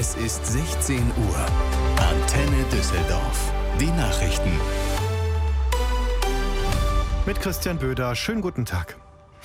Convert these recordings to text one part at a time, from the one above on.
Es ist 16 Uhr. Antenne Düsseldorf. Die Nachrichten. Mit Christian Böder. Schönen guten Tag.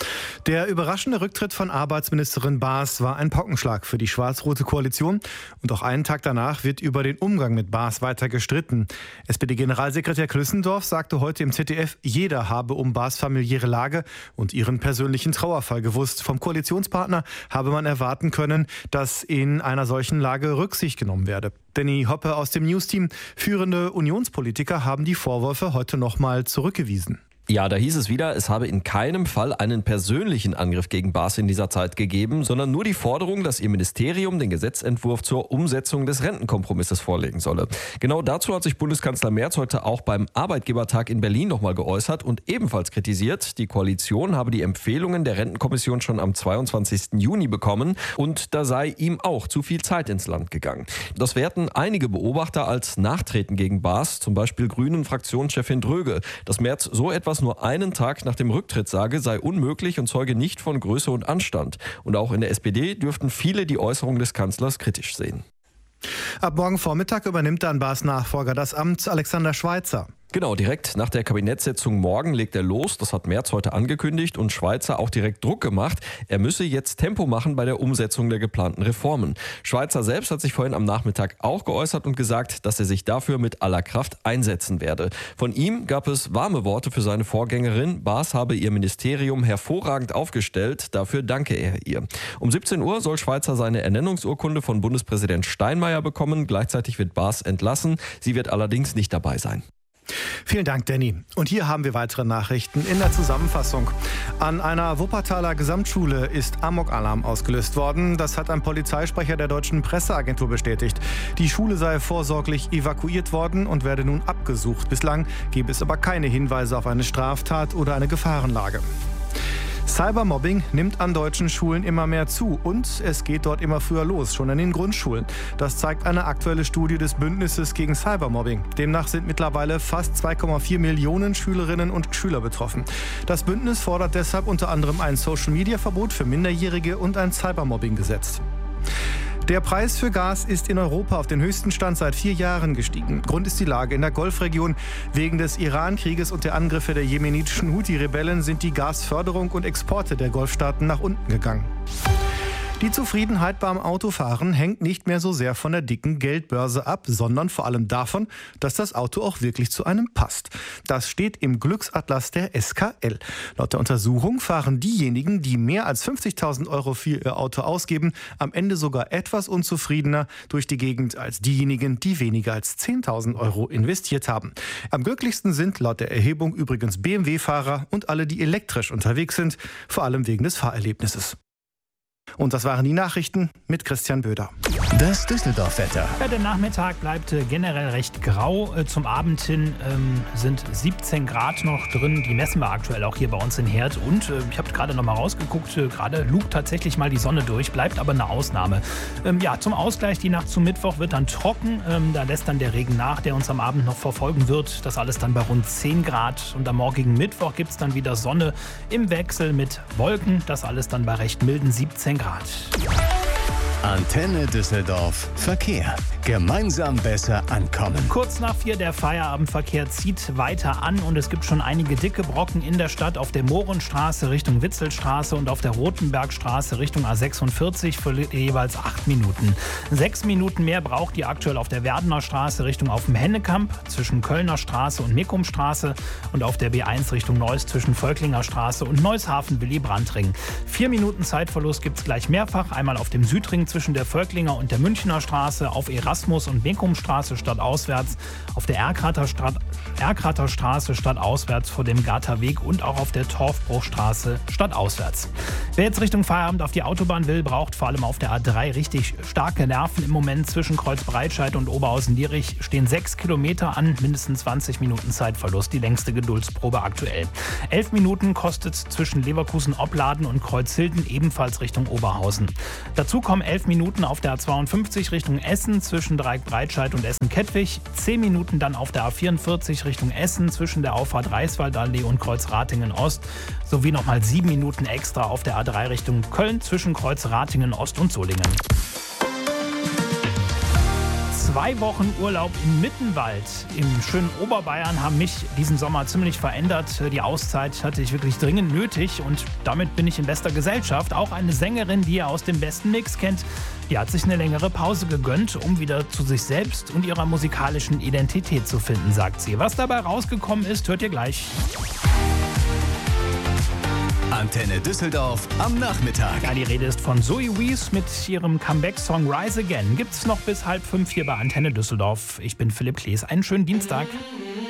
Der überraschende Rücktritt von Arbeitsministerin Baas war ein Pockenschlag für die schwarz-rote Koalition. Und auch einen Tag danach wird über den Umgang mit Baas weiter gestritten. SPD-Generalsekretär Klüssendorf sagte heute im ZDF, jeder habe um Baas familiäre Lage und ihren persönlichen Trauerfall gewusst. Vom Koalitionspartner habe man erwarten können, dass in einer solchen Lage Rücksicht genommen werde. Danny Hoppe aus dem Newsteam. Führende Unionspolitiker haben die Vorwürfe heute nochmal zurückgewiesen. Ja, da hieß es wieder, es habe in keinem Fall einen persönlichen Angriff gegen Baas in dieser Zeit gegeben, sondern nur die Forderung, dass ihr Ministerium den Gesetzentwurf zur Umsetzung des Rentenkompromisses vorlegen solle. Genau dazu hat sich Bundeskanzler Merz heute auch beim Arbeitgebertag in Berlin nochmal geäußert und ebenfalls kritisiert, die Koalition habe die Empfehlungen der Rentenkommission schon am 22. Juni bekommen und da sei ihm auch zu viel Zeit ins Land gegangen. Das werten einige Beobachter als Nachtreten gegen Baas, zum Beispiel Grünen-Fraktionschefin Dröge. Dass Merz so etwas nur einen Tag nach dem Rücktritt sage, sei unmöglich und zeuge nicht von Größe und Anstand. Und auch in der SPD dürften viele die Äußerung des Kanzlers kritisch sehen. Ab morgen Vormittag übernimmt dann Baas Nachfolger das Amt, Alexander Schweitzer. Genau, direkt nach der Kabinettssitzung morgen legt er los. Das hat Merz heute angekündigt und Schweitzer auch direkt Druck gemacht. Er müsse jetzt Tempo machen bei der Umsetzung der geplanten Reformen. Schweitzer selbst hat sich vorhin am Nachmittag auch geäußert und gesagt, dass er sich dafür mit aller Kraft einsetzen werde. Von ihm gab es warme Worte für seine Vorgängerin. Baas habe ihr Ministerium hervorragend aufgestellt. Dafür danke er ihr. Um 17 Uhr soll Schweitzer seine Ernennungsurkunde von Bundespräsident Steinmeier bekommen. Gleichzeitig wird Baas entlassen. Sie wird allerdings nicht dabei sein. Vielen Dank, Danny. Und hier haben wir weitere Nachrichten in der Zusammenfassung. An einer Wuppertaler Gesamtschule ist Amok-Alarm ausgelöst worden. Das hat ein Polizeisprecher der Deutschen Presseagentur bestätigt. Die Schule sei vorsorglich evakuiert worden und werde nun abgesucht. Bislang gebe es aber keine Hinweise auf eine Straftat oder eine Gefahrenlage. Cybermobbing nimmt an deutschen Schulen immer mehr zu und es geht dort immer früher los, schon an den Grundschulen. Das zeigt eine aktuelle Studie des Bündnisses gegen Cybermobbing. Demnach sind mittlerweile fast 2,4 Millionen Schülerinnen und Schüler betroffen. Das Bündnis fordert deshalb unter anderem ein Social-Media-Verbot für Minderjährige und ein Cybermobbing-Gesetz. Der Preis für Gas ist in Europa auf den höchsten Stand seit 4 Jahren gestiegen. Grund ist die Lage in der Golfregion. Wegen des Iran-Krieges und der Angriffe der jemenitischen Houthi-Rebellen sind die Gasförderung und Exporte der Golfstaaten nach unten gegangen. Die Zufriedenheit beim Autofahren hängt nicht mehr so sehr von der dicken Geldbörse ab, sondern vor allem davon, dass das Auto auch wirklich zu einem passt. Das steht im Glücksatlas der SKL. Laut der Untersuchung fahren diejenigen, die mehr als 50.000 Euro für ihr Auto ausgeben, am Ende sogar etwas unzufriedener durch die Gegend als diejenigen, die weniger als 10.000 Euro investiert haben. Am glücklichsten sind laut der Erhebung übrigens BMW-Fahrer und alle, die elektrisch unterwegs sind, vor allem wegen des Fahrerlebnisses. Und das waren die Nachrichten mit Christian Böder. Das Düsseldorf-Wetter. Ja, der Nachmittag bleibt generell recht grau. Zum Abend hin sind 17 Grad noch drin. Die messen wir aktuell auch hier bei uns in Herd. Und ich habe gerade noch mal rausgeguckt, gerade lugt tatsächlich mal die Sonne durch, bleibt aber eine Ausnahme. Zum Ausgleich, die Nacht zum Mittwoch wird dann trocken. Da lässt dann der Regen nach, der uns am Abend noch verfolgen wird. Das alles dann bei rund 10 Grad. Und am morgigen Mittwoch gibt es dann wieder Sonne im Wechsel mit Wolken. Das alles dann bei recht milden 17 Grad. Antenne Düsseldorf Verkehr. Gemeinsam besser ankommen. Kurz nach 4 der Feierabendverkehr zieht weiter an und es gibt schon einige dicke Brocken in der Stadt auf der Mohrenstraße Richtung Witzelstraße und auf der Rotenbergstraße Richtung A46 für jeweils 8 Minuten. 6 Minuten mehr braucht ihr aktuell auf der Werdener Straße Richtung auf dem Hennekamp zwischen Kölner Straße und Meckumstraße und auf der B1 Richtung Neuss zwischen Völklinger Straße und Neushafen-Willy-Brandt-Ring. 4 Minuten Zeitverlust gibt es gleich mehrfach, einmal auf dem Südring zwischen der Völklinger und der Münchner Straße, auf Erasmus- und Meckumstraße stadtauswärts, auf der Erkrater Straße stadtauswärts vor dem Garter Weg und auch auf der Torfbruchstraße stadtauswärts. Wer jetzt Richtung Feierabend auf die Autobahn will, braucht vor allem auf der A3 richtig starke Nerven. Im Moment zwischen Kreuzbreitscheid und Oberhausen-Dierich stehen 6 Kilometer an, mindestens 20 Minuten Zeitverlust, die längste Geduldsprobe aktuell. 11 Minuten kostet es zwischen Leverkusen-Opladen und Kreuzhilden, ebenfalls Richtung Oberhausen. Dazu kommen 11 Minuten auf der A52 Richtung Essen zwischen Dreieck-Breitscheid und Essen-Kettwig, 10 Minuten dann auf der A44 Richtung Essen zwischen der Auffahrt Reichswaldallee und Kreuz Ratingen Ost, sowie nochmal 7 Minuten extra auf der A3 Richtung Köln zwischen Kreuz Ratingen Ost und Solingen. 2 Wochen Urlaub in Mittenwald im schönen Oberbayern haben mich diesen Sommer ziemlich verändert. Die Auszeit hatte ich wirklich dringend nötig und damit bin ich in bester Gesellschaft. Auch eine Sängerin, die ihr aus dem besten Mix kennt, die hat sich eine längere Pause gegönnt, um wieder zu sich selbst und ihrer musikalischen Identität zu finden, sagt sie. Was dabei rausgekommen ist, hört ihr gleich. Antenne Düsseldorf am Nachmittag. Ja, die Rede ist von Zoe Wees mit ihrem Comeback-Song Rise Again. Gibt's noch bis 4:30 hier bei Antenne Düsseldorf. Ich bin Philipp Klees. Einen schönen Dienstag.